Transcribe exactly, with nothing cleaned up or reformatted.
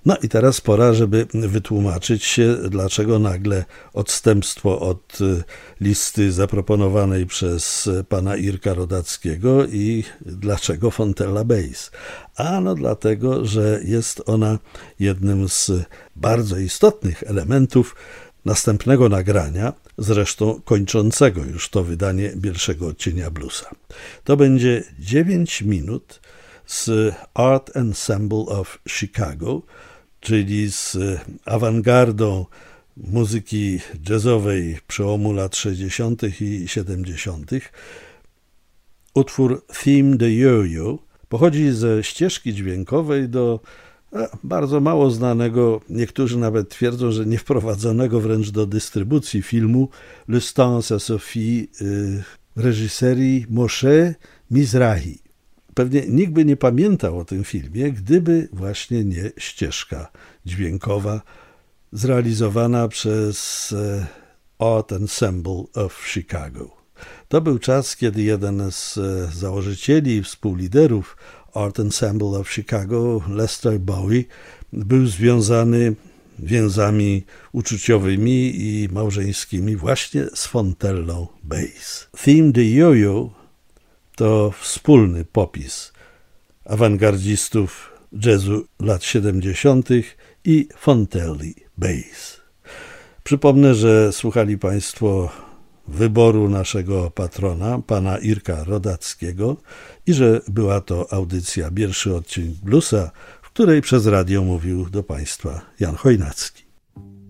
No i teraz pora, żeby wytłumaczyć się, dlaczego nagle odstępstwo od listy zaproponowanej przez pana Irka Rodackiego i dlaczego Fontella Bass. Ano dlatego, że jest ona jednym z bardzo istotnych elementów następnego nagrania, zresztą kończącego już to wydanie pierwszego odcienia bluesa. To będzie dziewięć minut z Art Ensemble of Chicago, czyli z awangardą muzyki jazzowej przełomu lat sześćdziesiątych i siedemdziesiątych. Utwór Theme the Yo-Yo pochodzi ze ścieżki dźwiękowej do bardzo mało znanego, niektórzy nawet twierdzą, że nie wprowadzonego wręcz do dystrybucji filmu Le Stance à Sophie reżyserii Moshe Mizrahi. Pewnie nikt by nie pamiętał o tym filmie, gdyby właśnie nie ścieżka dźwiękowa zrealizowana przez Art Ensemble of Chicago. To był czas, kiedy jeden z założycieli i współliderów Art Ensemble of Chicago, Lester Bowie, był związany więzami uczuciowymi i małżeńskimi właśnie z Fontellą Bass. Theme the Yo-Yo to wspólny popis awangardzistów jazzu lat siedemdziesiątych i Fontelli Bass. Przypomnę, że słuchali Państwo wyboru naszego patrona, pana Irka Rodackiego, i że była to audycja Pierwszy odcinek bluesa, w której przez radio mówił do Państwa Jan Chojnacki.